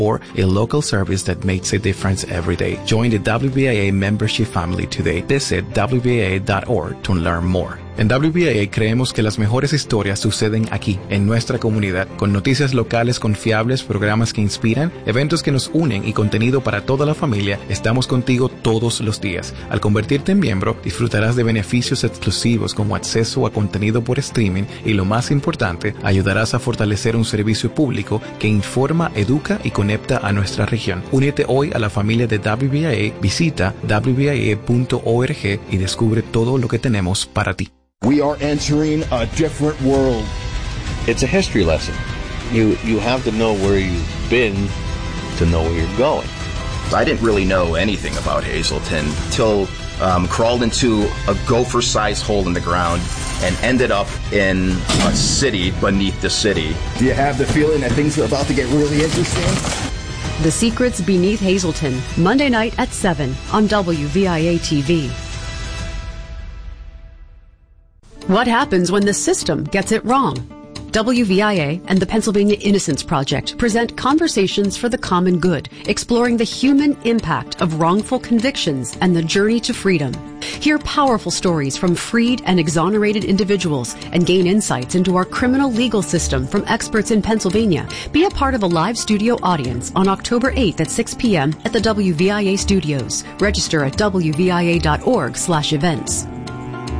or a local service that makes a difference every day. Join the WBIA membership family today. Visit WBIA.org to learn more. En WBIA creemos que las mejores historias suceden aquí, en nuestra comunidad, con noticias locales confiables, programas que inspiran, eventos que nos unen y contenido para toda la familia. Estamos contigo todos los días. Al convertirte en miembro, disfrutarás de beneficios exclusivos como acceso a contenido por streaming y, lo más importante, ayudarás a fortalecer un servicio público que informa, educa y conecta a nuestra región. Únete hoy a la familia de WBIA. Visita WBIA.org y descubre todo lo que tenemos para ti. We are entering a different world. It's a history lesson. You have to know where you've been to know where you're going. I didn't really know anything about Hazleton till crawled into a gopher-sized hole in the ground and ended up in a city beneath the city. Do you have the feeling that things are about to get really interesting? The Secrets Beneath Hazleton, Monday night at 7 on WVIA TV. What happens when the system gets it wrong? WVIA and the Pennsylvania Innocence Project present Conversations for the Common Good, exploring the human impact of wrongful convictions and the journey to freedom. Hear powerful stories from freed and exonerated individuals and gain insights into our criminal legal system from experts in Pennsylvania. Be a part of a live studio audience on October 8th at 6 p.m. at the WVIA studios. Register at WVIA.org/events.